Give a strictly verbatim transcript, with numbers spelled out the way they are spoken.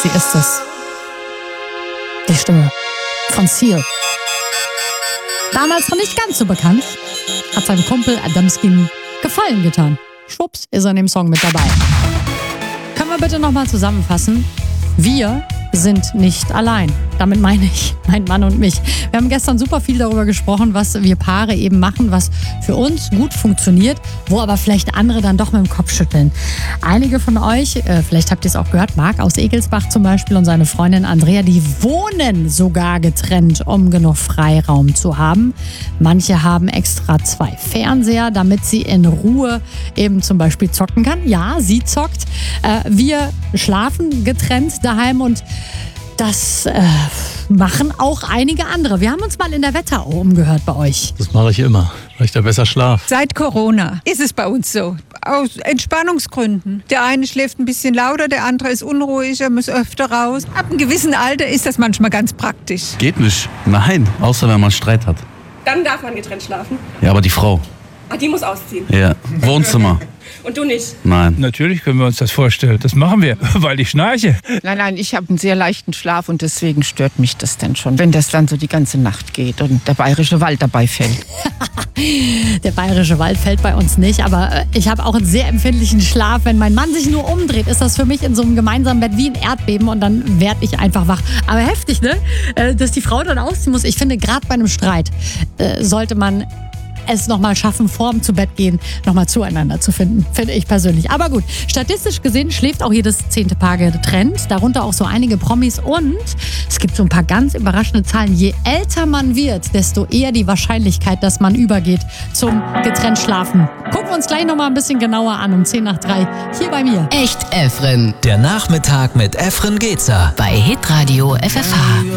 sie ist es. Die Stimme von Seal. Damals noch nicht ganz so bekannt, hat seinem Kumpel Adamski Gefallen getan. Schwupps, ist er in dem Song mit dabei. Können wir bitte nochmal zusammenfassen? Wir sind nicht allein. Damit meine ich mein Mann und mich. Wir haben gestern super viel darüber gesprochen, was wir Paare eben machen, was für uns gut funktioniert, wo aber vielleicht andere dann doch mit dem Kopf schütteln. Einige von euch, äh, vielleicht habt ihr es auch gehört, Marc aus Egelsbach zum Beispiel und seine Freundin Andrea, die wohnen sogar getrennt, um genug Freiraum zu haben. Manche haben extra zwei Fernseher, damit sie in Ruhe eben zum Beispiel zocken kann. Ja, sie zockt. Äh, wir schlafen getrennt daheim und das äh, machen auch einige andere. Wir haben uns mal in der Wetterau umgehört bei euch. Das mache ich immer, weil ich da besser schlafe. Seit Corona ist es bei uns so. Aus Entspannungsgründen. Der eine schläft ein bisschen lauter, der andere ist unruhiger, muss öfter raus. Ab einem gewissen Alter ist das manchmal ganz praktisch. Geht nicht. Nein, außer wenn man Streit hat. Dann darf man getrennt schlafen. Ja, aber die Frau. Ah, die muss ausziehen. Ja, Wohnzimmer. Und du nicht? Nein. Natürlich können wir uns das vorstellen. Das machen wir, weil ich schnarche. Nein, nein, ich habe einen sehr leichten Schlaf und deswegen stört mich das dann schon, wenn das dann so die ganze Nacht geht und der bayerische Wald dabei fällt. Der bayerische Wald fällt bei uns nicht, aber ich habe auch einen sehr empfindlichen Schlaf. Wenn mein Mann sich nur umdreht, ist das für mich in so einem gemeinsamen Bett wie ein Erdbeben und dann werde ich einfach wach. Aber heftig, ne? Dass die Frau dann ausziehen muss. Ich finde, gerade bei einem Streit äh, sollte man es nochmal schaffen, vorm zu Bett gehen, nochmal zueinander zu finden, finde ich persönlich. Aber gut, statistisch gesehen schläft auch jedes zehnte Paar getrennt, darunter auch so einige Promis und es gibt so ein paar ganz überraschende Zahlen. Je älter man wird, desto eher die Wahrscheinlichkeit, dass man übergeht zum getrennt Schlafen. Gucken wir uns gleich nochmal ein bisschen genauer an um zehn nach drei hier bei mir. Echt Efren. Der Nachmittag mit Efren Getzer Bei Hitradio F F H.